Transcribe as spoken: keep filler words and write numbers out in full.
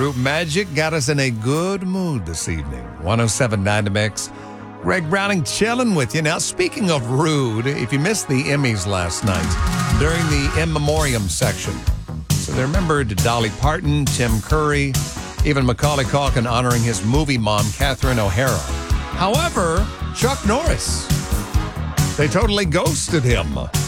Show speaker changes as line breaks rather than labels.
group Magic got us in a good mood this evening. one oh seven point nine The Mix. Greg Browning chilling with you. Now, speaking of rude, if you missed the Emmys last night, during the In Memoriam section, so they remembered Dolly Parton, Tim Curry, even Macaulay Culkin honoring his movie mom, Catherine O'Hara. However, Chuck Norris, they totally ghosted him.